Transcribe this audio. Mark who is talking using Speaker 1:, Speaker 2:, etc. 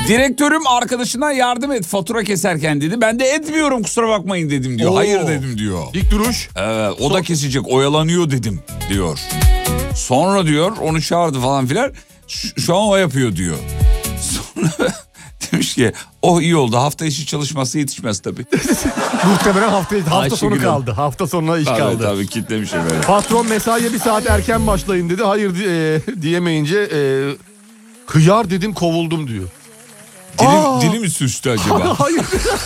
Speaker 1: Direktörüm arkadaşına yardım et fatura keserken dedi. Ben de etmiyorum kusura bakmayın dedim diyor.
Speaker 2: Oo.
Speaker 1: Hayır dedim diyor.
Speaker 2: Dik duruş.
Speaker 1: Evet, o da kesecek oyalanıyor dedim diyor. Sonra diyor onu çağırdı falan filan. Şu an o yapıyor diyor. Sonra demiş ki oh iyi oldu hafta içi çalışması yetişmez tabii.
Speaker 2: Muhtemelen hafta sonu
Speaker 1: Ayşegül
Speaker 2: kaldı. Hafta sonuna iş kaldı.
Speaker 1: Tabii kitlemiş efendim.
Speaker 2: Patron mesaiye bir saat erken başlayın dedi. Hayır diyemeyince hıyar dedim kovuldum diyor.
Speaker 1: Dili mi süslü acaba?
Speaker 2: Hayır.